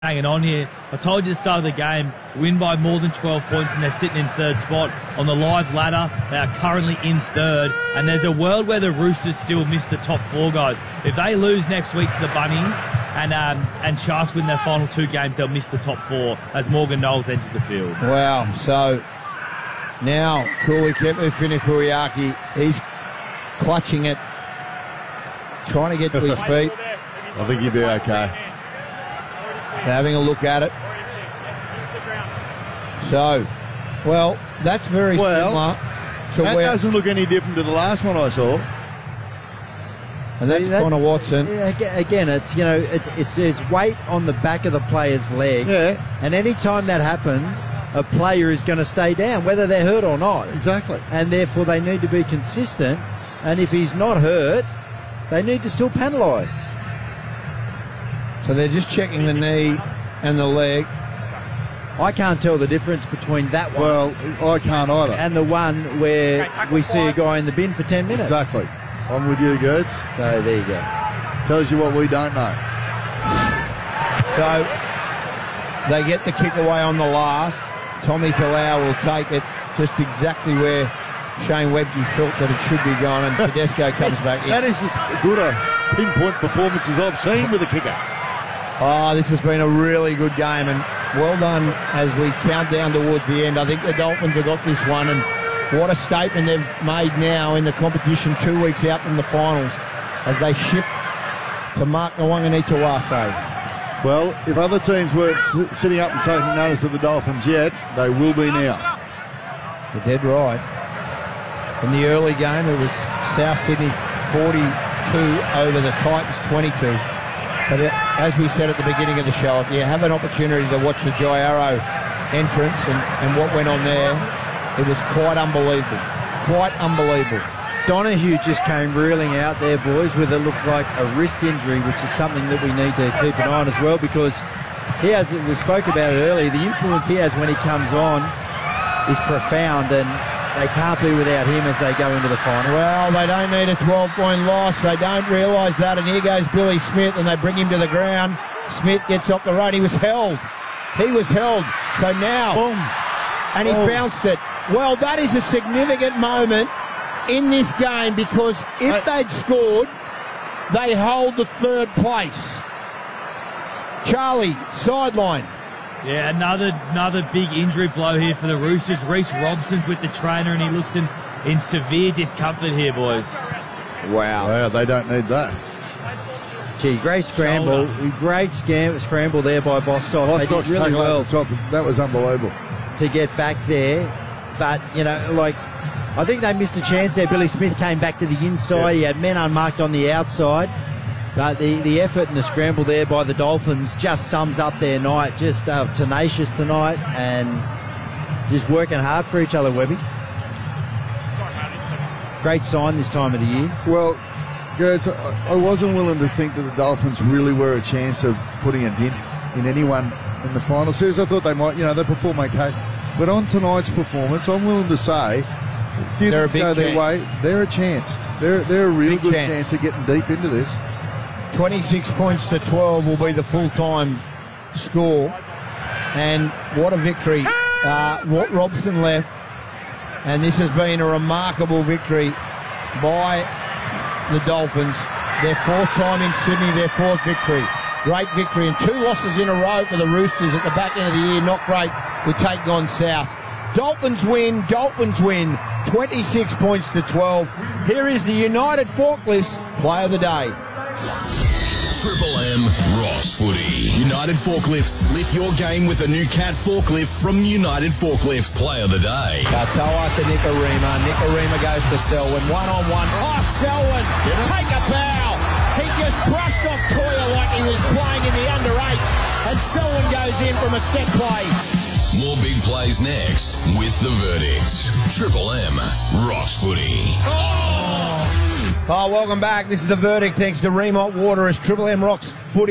hanging on here. I told you at the start of the game, win by more than 12 points and they're sitting in third spot. On the live ladder, they are currently in third, and there's a world where the Roosters still miss the top four, guys. If they lose next week to the Bunnies and Sharks win their final two games, they'll miss the top four as Morgan Knowles enters the field. Wow, so now Cooley Kepu-Finifuiaki, he's clutching it, trying to get to his feet. I think he'll be okay. They're having a look at it. So, well, that's very similar to that where... doesn't look any different to the last one I saw. And that's Connor Watson. Yeah, again, it's, you know, it's there's weight on the back of the player's leg. Yeah. And any time that happens, a player is going to stay down, whether they're hurt or not. Exactly. And therefore they need to be consistent. And if he's not hurt, they need to still penalise. So they're just checking the knee and the leg. I can't tell the difference between that one. Well, I can't either. And the one where we see a guy in the bin for 10 minutes. Exactly. I'm with you, Gertz. So there you go. Tells you what we don't know. So they get the kick away on the last. Tommy Talau will take it just exactly where Shane Webke felt that it should be going, and Tedesco comes back in. That is as good a pinpoint performance as I've seen with a kicker. Oh, this has been a really good game, and well done as we count down towards the end. I think the Dolphins have got this one, and what a statement they've made now in the competition 2 weeks out from the finals as they shift to Mark Nwanganitawase. Well, if other teams weren't sitting up and taking notice of the Dolphins yet, they will be now. You're dead right. In the early game, it was South Sydney 42 over the Titans 22. But as we said at the beginning of the show, if you have an opportunity to watch the Jai Arrow entrance and what went on there, it was quite unbelievable. Quite unbelievable. Donahue just came reeling out there, boys, with it looked like a wrist injury, which is something that we need to keep an eye on as well, because he has, we spoke about it earlier, the influence he has when he comes on is profound, and they can't be without him as they go into the final. Well, they don't need a 12-point loss. They don't realise that. And here goes Billy Smith, and they bring him to the ground. Smith gets off the run. He was held. He was held. So now, boom, and he bounced it. Well, that is a significant moment in this game, because if they'd scored, they hold the third place. Charlie, sideline. Yeah, another big injury blow here for the Roosters. Reece Robson's with the trainer, and he looks in severe discomfort here, boys. Wow, they don't need that. Gee, great scramble. Great scramble there by Bostock. They did really well. That was unbelievable. To get back there. But, you know, like, I think they missed a chance there. Billy Smith came back to the inside. He had men unmarked on the outside. But the effort and the scramble there by the Dolphins just sums up their night. Just tenacious tonight and just working hard for each other, Webby. Great sign this time of the year. Well, Gertz, I wasn't willing to think that the Dolphins really were a chance of putting a dent in anyone in the final series. I thought they might, you know, they perform okay. But on tonight's performance, I'm willing to say, if few things go their way, they're a chance. They're a real good chance of getting deep into this. 26 points to 12 will be the full-time score. And what a victory. What Robson left. And this has been a remarkable victory by the Dolphins. Their fourth time in Sydney, their fourth victory. Great victory. And 2 losses in a row for the Roosters at the back end of the year. Not great with taking on South. Dolphins win. 26 points to 12. Here is the United Forklifts Player of the Day. Triple M Ross Footy. United Forklifts. Lift your game with a new Cat forklift from United Forklifts. Player of the Day. Katoa to Nikorima. Nikorima goes to Selwyn. One-on-one. Oh, Selwyn! Take a bow! He just brushed off Toya like he was playing in the under-8s. And Selwyn goes in from a set play. More big plays next with The Verdict. Triple M Ross Footy. Oh, welcome back. This is The Verdict, thanks to Remont Water, as Triple M Rocks Footy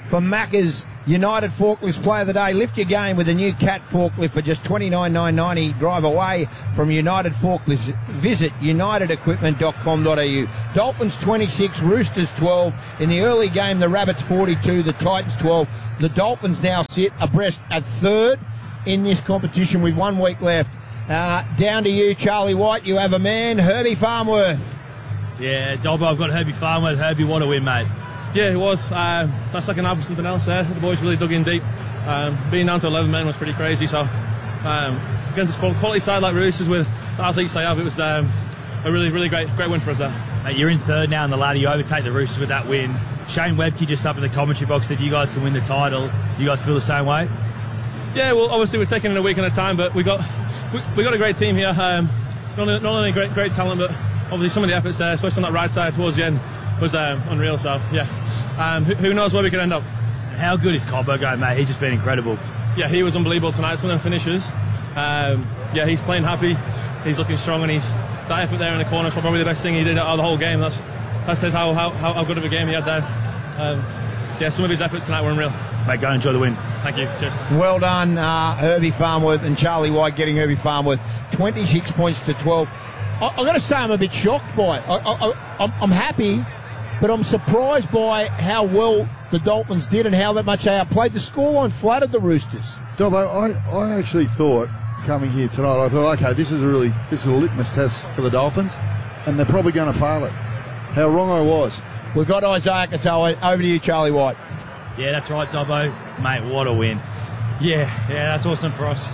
for Macca's United Forklifts Player of the Day. Lift your game with a new Cat forklift for just $29,990. Drive away from United Forklifts. Visit unitedequipment.com.au. Dolphins 26, Roosters 12. In the early game, the Rabbits 42, the Titans 12. The Dolphins now sit abreast at third in this competition with 1 week left. Down to you, Charlie White. You have a man, Herbie Farnworth. Yeah, Dobbo, I've got Herbie Farnworth. Herbie, what a win, mate. Yeah, it was. That's like an half of something else there. The boys really dug in deep. Being down to 11 men was pretty crazy. So against this quality side like Roosters with the athletes they have, it was a really, really great win for us there. Mate, you're in third now in the ladder. You overtake the Roosters with that win. Shane Webke just up in the commentary box said you guys can win the title. You guys feel the same way? Yeah, well, obviously we're taking it a week at a time, but we got a great team here. Not only great talent, but obviously some of the efforts there, especially on that right side towards the end, was unreal. So yeah, who knows where we could end up. How good is Cobbo going, mate? He's just been incredible. Yeah, he was unbelievable tonight. Some of the finishes. Yeah, he's playing happy. He's looking strong, and that effort there in the corner is probably the best thing he did out of the whole game. That says how good of a game he had there. Yeah, some of his efforts tonight were unreal. Mate, go and enjoy the win. Thank you. Cheers. Well done, Herbie Farnworth and Charlie White getting Herbie Farnworth 26 points to 12. I've got to say I'm a bit shocked by it. I'm happy, but I'm surprised by how well the Dolphins did and how much they outplayed. The scoreline flattered the Roosters. Dobbo, I actually thought coming here tonight, I thought, okay, this is a litmus test for the Dolphins, and they're probably going to fail it. How wrong I was. We've got Isaiah Katoa. Over to you, Charlie White. Yeah, that's right, Dobbo. Mate, what a win. Yeah, that's awesome for us.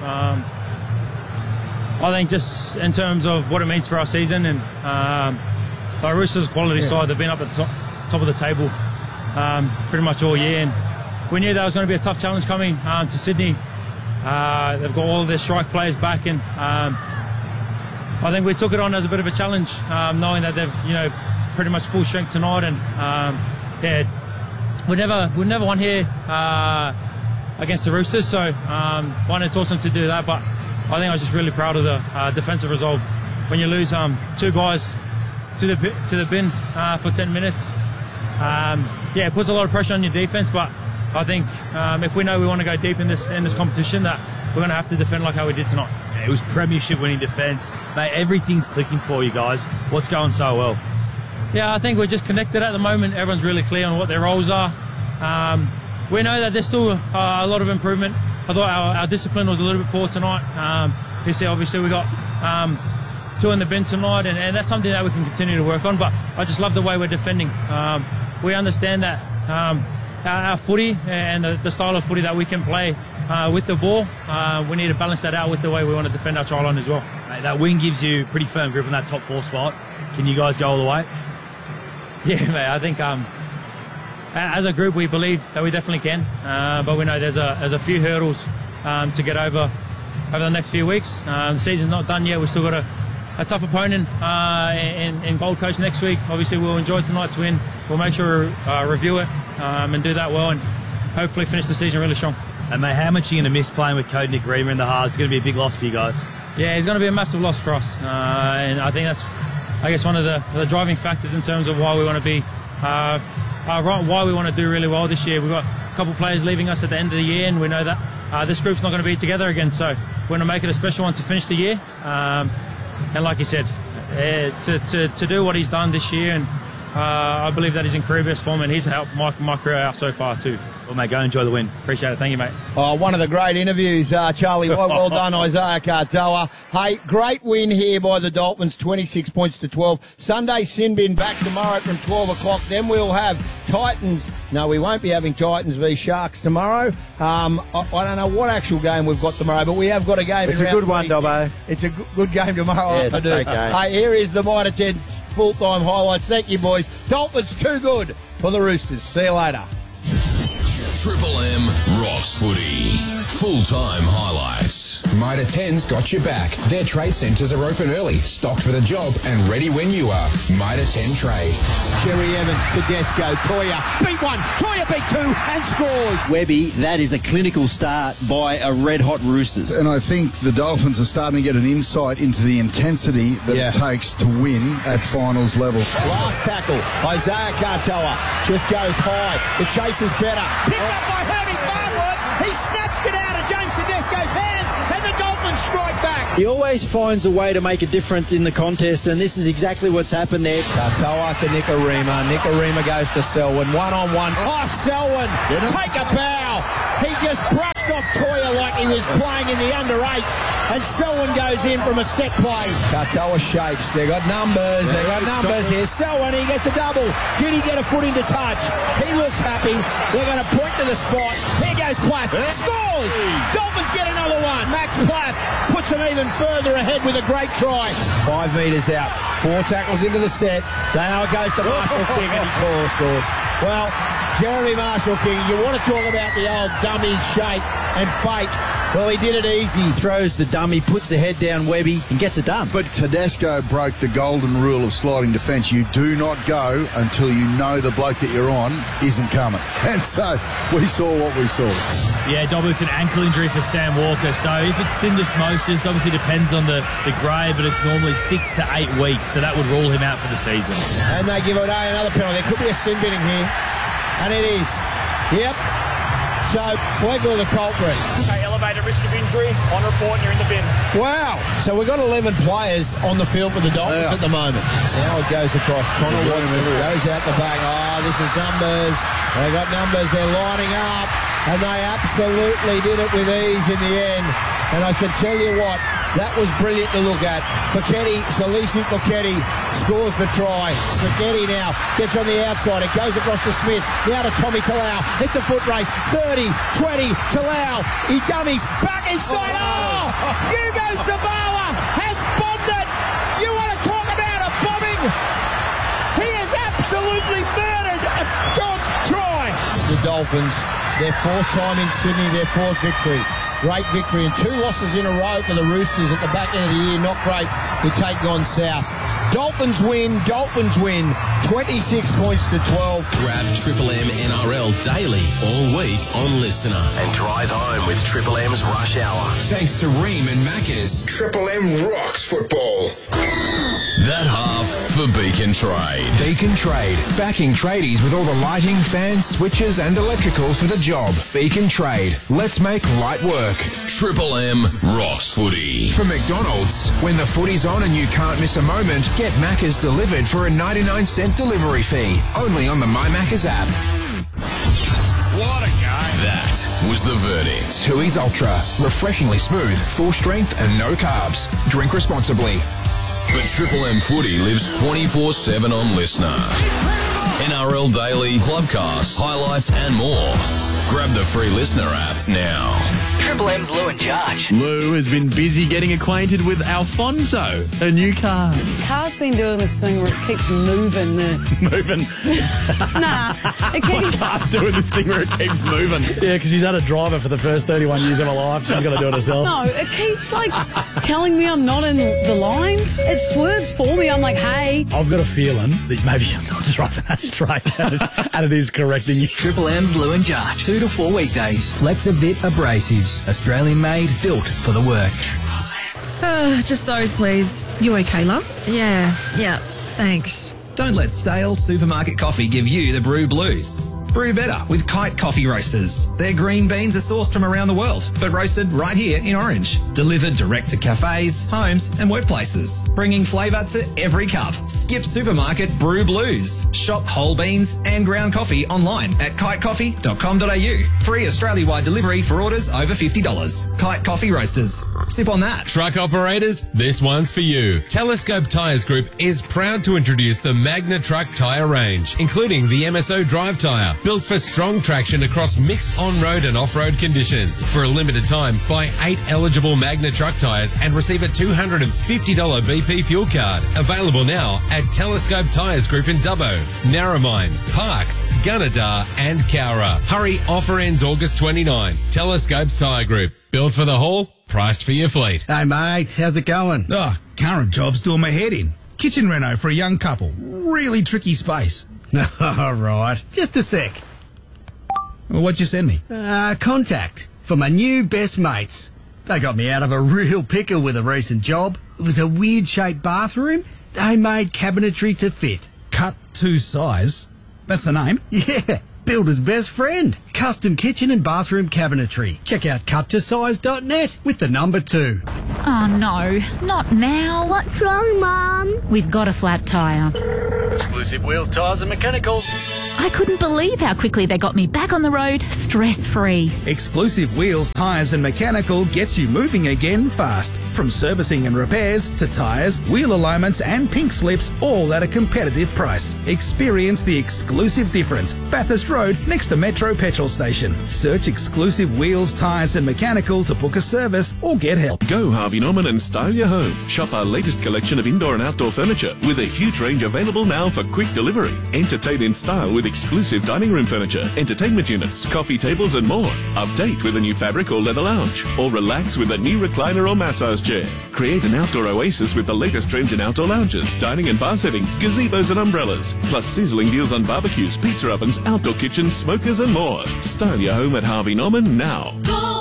I think just in terms of what it means for our season, and our Roosters' quality side, they've been up at the top of the table pretty much all year, and we knew that was going to be a tough challenge coming to Sydney. They've got all of their strike players back, and I think we took it on as a bit of a challenge, knowing that they've pretty much full strength tonight, and we never won here against the Roosters, so it's awesome to do that. But I think I was just really proud of the defensive resolve. When you lose 2 guys to the bin for 10 minutes, it puts a lot of pressure on your defense. But I think if we know we want to go deep in this competition, that we're going to have to defend like how we did tonight. Yeah, it was premiership winning defence. Mate, everything's clicking for you guys. What's going so well? Yeah, I think we're just connected at the moment. Everyone's really clear on what their roles are. We know that there's still a lot of improvement. I thought our discipline was a little bit poor tonight. You see, obviously we got 2 in the bin tonight, and that's something that we can continue to work on. But I just love the way we're defending. We understand that our footy and the style of footy that we can play with the ball, we need to balance that out with the way we want to defend our try line as well. Mate, that win gives you pretty firm grip on that top 4 spot. Can you guys go all the way? Yeah, mate, I think as a group we believe that we definitely can, but we know there's a few hurdles to get over the next few weeks. The season's not done yet. We've still got a tough opponent in Gold Coast next week. Obviously we'll enjoy tonight's win. We'll make sure we review it and do that well, and hopefully finish the season really strong. And mate, how much are you going to miss playing with Code Nikorima in the halves? It's going to be a big loss for you guys. Yeah, it's going to be a massive loss for us, and I think that's, I guess, one of the driving factors in terms of why we want to be, why we want to do really well this year. We've got a couple of players leaving us at the end of the year, and we know that this group's not going to be together again. So we're going to make it a special one to finish the year. And like you said, to do what he's done this year, and I believe that he's in career best form, and he's helped my career out so far too. Well, mate, go enjoy the win. Appreciate it. Thank you, mate. Oh, one of the great interviews, Charlie. Well done, Isaiah Katoa. Hey, great win here by the Dolphins, 26 points to 12. Sunday sin bin back tomorrow from 12 o'clock. Then we'll have Titans. No, we won't be having Titans v Sharks tomorrow. I don't know what actual game we've got tomorrow, but we have got a game. It's a good one, Dobbo. It's a good game tomorrow. Yeah, it's a great game. Hey, here is the Mitre 10's full-time highlights. Thank you, boys. Dolphins too good for the Roosters. See you later. Triple M Rocks Footy. Full-time highlights. Mitre 10's got your back. Their trade centres are open early, stocked for the job and ready when you are. Mitre 10 Trade. Jerry Evans, Tedesco, Toya beat one, Toya beat two and scores. Webby, that is a clinical start by a red-hot Roosters. And I think the Dolphins are starting to get an insight into the intensity that it takes to win at finals level. Last tackle, Isaiah Katoa just goes high. The chase is better. Picked up by Herbie Farnworth. He snatched it out of James Tedesco's hands, and the Dolphins strike back. He always finds a way to make a difference in the contest, and this is exactly what's happened there. Katoa to Nikorima. Nikorima goes to Selwyn. One-on-one. Oh, Selwyn, take a bow. He just brushed off Toya like he was playing in the under-8s, and Selwyn goes in from a set play. Katoa shapes. They got numbers. They got numbers. Here's Selwyn. He gets a double. Did he get a foot into touch? He looks happy. They're going to point to the spot. Here goes Platt. Scores! Dolphins get another one. Max Platt puts them even further ahead with a great try. 5 metres out. 4 tackles into the set. Now it goes to Marshall King, and he scores. Well, Jeremy Marshall King, you want to talk about the old dummy shake and fake. Well, he did it easy. Throws the dummy, puts the head down, Webby, and gets it done. But Tedesco broke the golden rule of sliding defence. You do not go until you know the bloke that you're on isn't coming. And so we saw what we saw. Yeah, Dobby, it's an ankle injury for Sam Walker. So if it's syndesmosis, obviously depends on the grade, but it's normally 6 to 8 weeks. So that would rule him out for the season. And they give away another penalty. There could be a sin binning here. And it is. Yep. So, Flegler the culprit. Okay, elevated risk of injury. On report, you're in the bin. Wow. So we've got 11 players on the field for the Dolphins at the moment. Now it goes across. Connor Watson goes out the back. Oh, this is numbers. They got numbers. They're lining up. And they absolutely did it with ease in the end. And I can tell you what, that was brilliant to look at. Foketi, Salisi Foketi scores the try. Foketi now gets on the outside. It goes across to Smith. Now to Tommy Talau. It's a foot race. 30, 20, Talau. He dummies. Back inside. Oh! Hugo Sabawa has bombed it. You want to talk about a bombing? He has absolutely murdered a God try. The Dolphins, their 4th time in Sydney, their 4th victory. Great victory and 2 losses in a row for the Roosters at the back end of the year. Not great to take on South. Dolphins win. 26 points to 12. Grab Triple M NRL daily all week on Listener and drive home with Triple M's Rush Hour. Thanks to Ream and Macca's. Triple M rocks football. That half for Beacon Trade. Beacon Trade, backing tradies with all the lighting, fans, switches and electrical for the job. Beacon Trade, let's make light work. Triple M rocks footy. From McDonald's, when the footy's on and you can't miss a moment, get Macca's delivered for a 99-cent delivery fee. Only on the My Macca's app. What a game. That was the verdict. Tooheys Ultra, refreshingly smooth, full strength and no carbs. Drink responsibly. But Triple M footy lives 24/7 on Listener. NRL Daily, Clubcast, highlights and more. Grab the free Listener app now. Triple M's Lou and Josh. Lou has been busy getting acquainted with Alfonso, a new car. The car's been doing this thing where it keeps moving. Moving? Nah, it My keeps... car's doing this thing where it keeps moving. Yeah, because she's had a driver for the first 31 years of her life. She's got to do it herself. No, it keeps, telling me I'm not in the lines. It swerves for me. I'm like, hey. I've got a feeling that maybe I'm not driving that straight and it is correcting you. Triple M's Lou and Josh. 2 to 4 weekdays. Flexavit Abrasives. Australian made, built for the work. Just those, please. You okay, love? Yeah, thanks. Don't let stale supermarket coffee give you the brew blues. Brew better with Kite Coffee Roasters. Their green beans are sourced from around the world, but roasted right here in Orange. Delivered direct to cafes, homes and workplaces, bringing flavour to every cup. Skip supermarket brew blues. Shop whole beans and ground coffee online at kitecoffee.com.au. Free Australia-wide delivery for orders over $50. Kite Coffee Roasters. Sip on that. Truck operators, this one's for you. Telescope Tyres Group is proud to introduce the Magna Truck tyre range, including the MSO Drive tyre, built for strong traction across mixed on-road and off-road conditions. For a limited time, buy 8 eligible Magna truck tyres and receive a $250 BP fuel card. Available now at Telescope Tyres Group in Dubbo, Narromine, Parks, Gunnedah and Cowra. Hurry, offer ends August 29. Telescope Tyre Group. Built for the haul, priced for your fleet. Hey mate, how's it going? Oh, current job's doing my head in. Kitchen reno for a young couple. Really tricky space. All right, just a sec. Well, what'd you send me? Contact for my new best mates. They got me out of a real pickle with a recent job. It was a weird-shaped bathroom. They made cabinetry to fit. Cut to size? That's the name? Yeah, builder's best friend. Custom kitchen and bathroom cabinetry. Check out cuttosize.net with the number 2. Oh no, not now. What's wrong, Mum? We've got a flat tyre. Exclusive Wheels, Tyres and Mechanicals. I couldn't believe how quickly they got me back on the road, stress-free. Exclusive Wheels, Tyres and Mechanical gets you moving again fast. From servicing and repairs to tyres, wheel alignments and pink slips, all at a competitive price. Experience the exclusive difference. Bathurst Road next to Metro Petrol Station. Search Exclusive Wheels, Tyres and Mechanical to book a service or get help. Go Harvey Norman and style your home. Shop our latest collection of indoor and outdoor furniture with a huge range available now for quick delivery. Entertain in style with exclusive dining room furniture, entertainment units, coffee tables and more. Update with a new fabric or leather lounge, or relax with a new recliner or massage chair. Create an outdoor oasis with the latest trends in outdoor lounges, dining and bar settings, gazebos and umbrellas, plus sizzling deals on barbecues, pizza ovens, outdoor kitchens, smokers and more. Style your home at Harvey Norman now.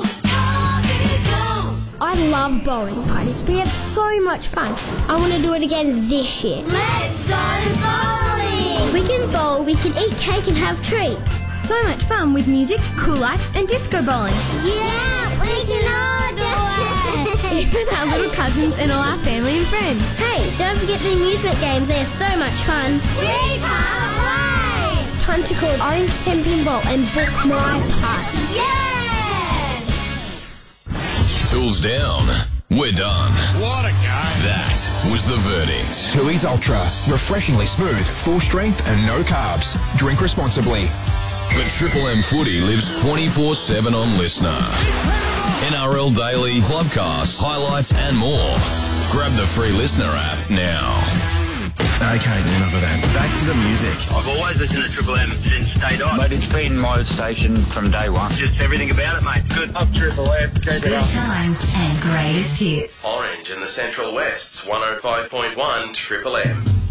I love bowling parties. We have so much fun. I want to do it again this year. Let's go bowling! We can bowl, we can eat cake and have treats. So much fun with music, cool lights and disco bowling. Yeah, we can all do it! Even our little cousins and all our family and friends. Hey, don't forget the amusement games. They are so much fun. We can't wait! Time to call Orange 10 Pinball and book my party. Yeah! Tools down. We're done. What a game. That was the verdict. Tooheys Ultra. Refreshingly smooth, full strength and no carbs. Drink responsibly. The Triple M footy lives 24/7 on Listener. NRL Daily, Clubcast, highlights and more. Grab the free Listener app now. Okay, enough of that. Back to the music. I've always listened to Triple M since day dot. Mate, it's been my station from day one. Just everything about it, mate. Good. Up Triple M. Good times and greatest hits. Orange in the Central West's 105.1 Triple M.